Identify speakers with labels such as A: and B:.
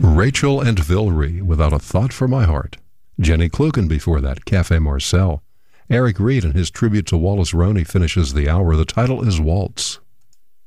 A: Rachel and Vilry, Without a Thought for My Heart. Jenny Kluken before that, Cafe Marcel. Eric Reed and his tribute to Wallace Roney finishes the hour. The title is Waltz.